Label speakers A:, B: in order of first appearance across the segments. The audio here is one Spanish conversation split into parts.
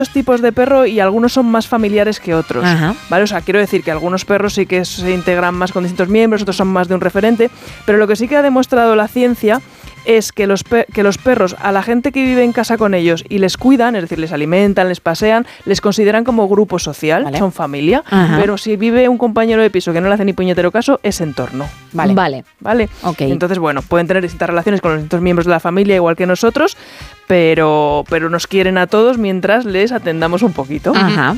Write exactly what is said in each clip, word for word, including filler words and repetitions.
A: tipos de perro y algunos son más familiares que otros.
B: Ajá.
A: ¿Vale? O sea, quiero decir que algunos perros sí que se integran más con distintos miembros, otros son más de un referente, pero lo que sí que ha demostrado la ciencia es que los, pe- que los perros, a la gente que vive en casa con ellos y les cuidan, es decir, les alimentan, les pasean, les consideran como grupo social,
C: Vale.
A: son familia,
B: Ajá.
A: pero si vive un compañero de piso que no le hace ni puñetero caso, es entorno.
C: Vale.
B: Vale.
A: ¿Vale?
B: Ok.
A: Entonces, bueno, pueden tener distintas relaciones con los distintos miembros de la familia, igual que nosotros, pero, pero nos quieren a todos mientras les atendamos un poquito.
B: Ajá.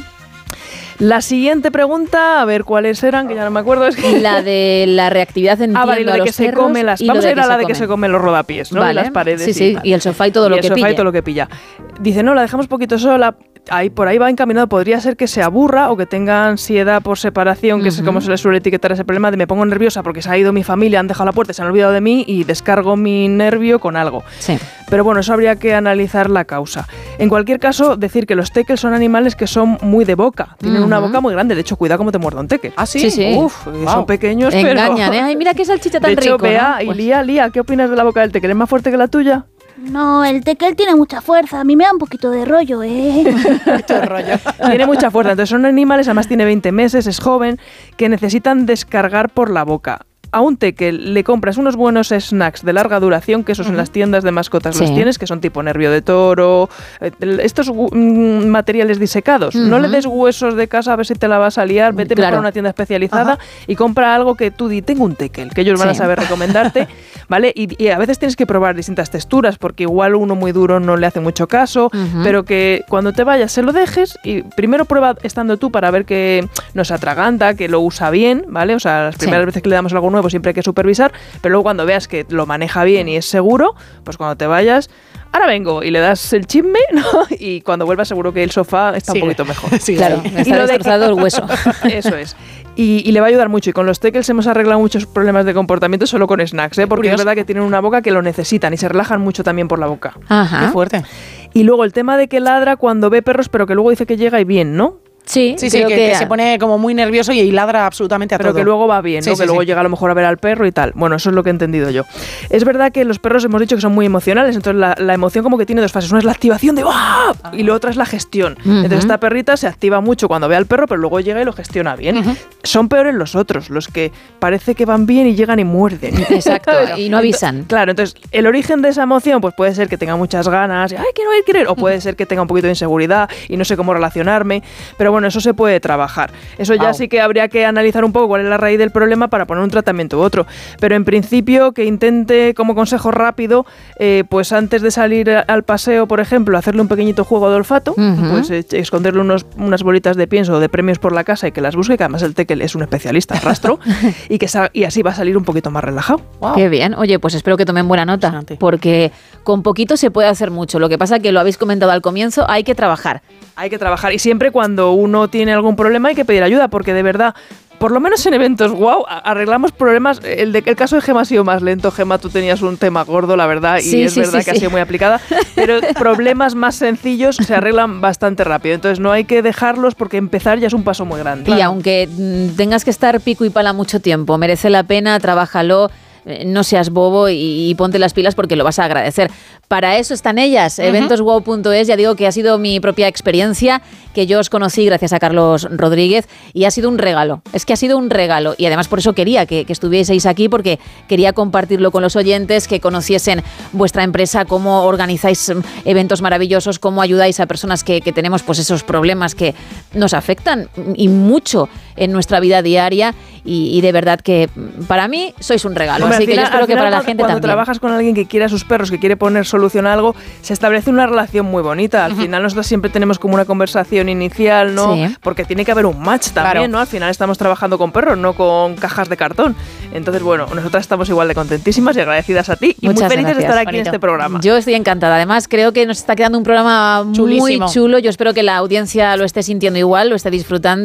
A: La siguiente pregunta, a ver cuáles eran, que ya no me acuerdo. Es que...
B: La de la reactividad entiendo
A: Ah, vale, y lo
B: a
A: de
B: los
A: que se
B: perros
A: come las...
B: y lo
A: Vamos
B: de
A: a ir a la de
B: se
A: que se
B: comen.
A: come los rodapiés, ¿no?
B: Vale.
A: Y las paredes.
B: Sí, sí, y el sofá y todo lo
A: y
B: que
A: el sofá
B: pille.
A: y todo lo que pilla. Dice, no, la dejamos poquito sola. Ahí, por ahí va encaminado. Podría ser que se aburra o que tenga ansiedad por separación, que es
B: Ujú.
A: como se le suele etiquetar ese problema de me pongo nerviosa porque se ha ido mi familia, han dejado la puerta, se han olvidado de mí y descargo mi nervio con algo.
B: Sí.
A: Pero bueno, eso habría que analizar la causa. En cualquier caso, decir que los teckels son animales que son muy de boca. Tienen
B: Ujú.
A: una boca muy grande. De hecho, cuidado cómo te muerda un teckel.
C: ¿Ah, sí?
B: Sí, sí.
A: Uf,
C: Wow.
A: son pequeños, pero...
B: Engañan, ¿eh? Ay, mira qué salchicha tan
A: de hecho,
B: rico,
A: Bea
B: ¿no?
A: y
B: Pues-
A: Lía, Lía, ¿qué opinas de la boca del teckel? ¿Es más fuerte que la tuya?
D: No, el teckel tiene mucha fuerza. A mí me da un poquito de rollo, ¿eh?
C: Mucho rollo.
A: Tiene mucha fuerza. Entonces son animales, además tiene veinte meses, es joven, que necesitan descargar por la boca. A un teckel le compras unos buenos snacks de larga duración, que esos en las tiendas de mascotas los
B: Sí.
A: tienes, que son tipo nervio de toro, eh, estos gu- mm, materiales disecados. No le
B: Ujú.
A: des huesos de casa a ver si te la vas a liar, vete
B: Claro.
A: mejor a una tienda especializada y compra algo que tú di, tengo un teckel, que ellos van a
B: Sí.
A: saber recomendarte, ¿vale? Y, y a veces tienes que probar distintas texturas, porque igual uno muy duro no le hace mucho caso,
B: Ujú.
A: pero que cuando te vayas se lo dejes y primero prueba estando tú para ver que no se atraganta, que lo usa bien, ¿vale? O sea, las primeras
B: Sí.
A: veces que le damos algo nuevo siempre hay que supervisar, pero luego cuando veas que lo maneja bien y es seguro, pues cuando te vayas, ahora vengo y le das el chisme, ¿no? Y cuando vuelvas seguro que el sofá está
C: Sigue.
A: un poquito mejor.
C: Sí,
B: Claro,
C: sí.
B: me
A: Y
B: está
A: lo de-
B: destrozado el hueso.
A: Eso es. Y, y le va a ayudar mucho. Y con los teckels hemos arreglado muchos problemas de comportamiento solo con snacks, ¿eh? Porque
C: Curioso.
A: es verdad que tienen una boca que lo necesitan y se relajan mucho también por la boca.
C: Qué
B: Ajá.
C: fuerte.
A: Y luego el tema de que ladra cuando ve perros, pero que luego dice que llega y bien, ¿no?
B: Sí,
C: Sí, sí,
B: creo
C: que, que se pone como muy nervioso y ladra absolutamente a
A: Pero
C: todo.
A: que luego va bien,
C: Sí,
A: ¿no?
C: sí,
A: que luego
C: sí.
A: llega a lo mejor a ver al perro y tal. Bueno, eso es lo que he entendido yo. Es verdad que los perros hemos dicho que son muy emocionales, entonces la, la emoción como que tiene dos fases. Una es la activación de ¡guau! Y la otra es la gestión.
B: Ujú.
A: Entonces esta perrita se activa mucho cuando ve al perro, pero luego llega y lo gestiona bien.
C: Ujú.
A: Son peores los otros, los que parece que van bien y llegan y muerden.
B: Exacto, y no avisan.
A: Claro, entonces el origen de esa emoción pues puede ser que tenga muchas ganas, y, ay, quiero ir, quiero ir, o puede ser que tenga un poquito de inseguridad y no sé cómo relacionarme, pero bueno, eso se puede trabajar. Eso ya
C: Wow.
A: sí que habría que analizar un poco cuál es la raíz del problema para poner un tratamiento u otro, pero en principio que intente como consejo rápido, eh, pues antes de salir a- al paseo, por ejemplo, hacerle un pequeñito juego de olfato,
B: Ujú.
A: pues eh, esconderle unos, unas bolitas de pienso o de premios por la casa y que las busque, que además el teckel es un especialista en rastro, y, que sa- y así va a salir un poquito más relajado.
C: Wow.
B: Qué bien. Oye, pues espero que tomen buena nota,
C: Impresionante.
B: porque con poquito se puede hacer mucho. Lo que pasa que lo habéis comentado al comienzo, hay que trabajar.
A: Hay que trabajar y siempre cuando uno tiene algún problema hay que pedir ayuda porque de verdad, por lo menos en eventos, wow, arreglamos problemas. El, de, el caso de Gema ha sido más lento. Gema, tú tenías un tema gordo, la verdad, y
B: Sí,
A: es
B: sí,
A: verdad
B: sí,
A: que
B: sí.
A: ha sido muy aplicada, pero problemas más sencillos se arreglan bastante rápido. Entonces no hay que dejarlos porque empezar ya es un paso muy grande.
B: Y aunque mm, tengas que estar pico y pala mucho tiempo, merece la pena, trabájalo, eh, no seas bobo y, y ponte las pilas porque lo vas a agradecer. Para eso están ellas,
C: Ujú.
B: eventos wow punto es, ya digo que ha sido mi propia experiencia, que yo os conocí gracias a Carlos Rodríguez y ha sido un regalo, es que ha sido un regalo y además por eso quería que, que estuvieseis aquí porque quería compartirlo con los oyentes, que conociesen vuestra empresa, cómo organizáis mm, eventos maravillosos, cómo ayudáis a personas que, que tenemos pues esos problemas que nos afectan y mucho en nuestra vida diaria y, y de verdad que mm, para mí sois un regalo,
A: Hombre,
B: así
A: al
B: que yo
A: final-
B: espero
A: al
B: que
A: final
B: para la
A: cuando-
B: gente
A: cuando
B: también.
A: trabajas con alguien que quiere a sus perros, que quiere poner solución a algo, se establece una relación muy bonita. Al final nosotros siempre tenemos como una conversación inicial, ¿no?
B: Sí.
A: Porque tiene que haber un match también,
C: Claro.
A: ¿no? Al final estamos trabajando con perros, no con cajas de cartón. Entonces, bueno, nosotras estamos igual de contentísimas y agradecidas a ti y
B: Muchas
A: muy felices de
B: gracias.
A: estar aquí
C: Bonito.
A: en este programa.
B: Yo estoy encantada. Además, creo que nos está quedando un programa
C: Chulísimo.
B: muy chulo. Yo espero que la audiencia lo esté sintiendo igual, lo esté disfrutando.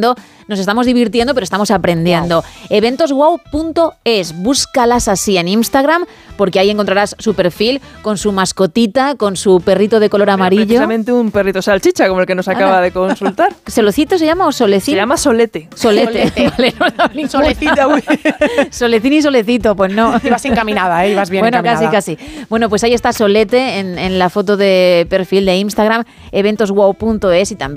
B: nos estamos divirtiendo, pero estamos aprendiendo. Wow. eventos wow punto es, búscalas así en Instagram, porque ahí encontrarás su perfil con su mascotita, con su perrito de color amarillo.
A: Precisamente un perrito salchicha, como el que nos acaba Ana. de consultar.
B: ¿Solecito se llama o Solecín?
A: Se llama Solete.
B: Solete.
C: Solete.
B: Vale, no,
C: Solecita, uy.
B: Solecín y Solecito, pues no.
C: Ibas encaminada, ¿eh? Ibas bien
B: bueno,
C: encaminada.
B: casi, casi. Bueno, pues ahí está Solete en, en la foto de perfil de Instagram, eventos wow punto es, y también